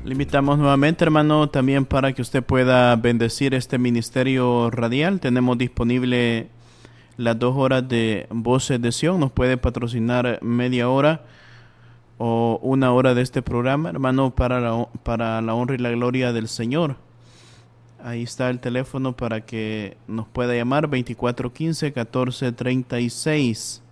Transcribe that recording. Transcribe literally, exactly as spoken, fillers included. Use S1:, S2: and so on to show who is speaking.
S1: Le invitamos nuevamente, hermano, también para que usted pueda bendecir este ministerio radial. Tenemos disponible las dos horas de Voces de Sion. Nos puede patrocinar media hora o una hora de este programa, hermano, para la, para la honra y la gloria del Señor. Ahí está el teléfono para que nos pueda llamar, veinticuatro quince, catorce treinta y seis.